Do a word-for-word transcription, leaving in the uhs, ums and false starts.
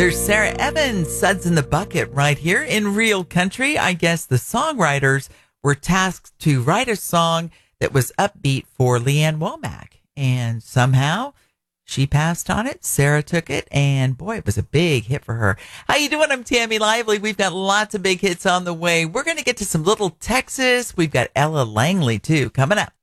There's Sarah Evans, Suds in the Bucket, right here in Real Country. I guess the songwriters were tasked to write a song that was upbeat for Leanne Womack. And somehow she passed on it. Sarah took it. And boy, it was a big hit for her. How you doing? I'm Tammy Lively. We've got lots of big hits on the way. We're going to get to some Little Texas. We've got Ella Langley, too, coming up.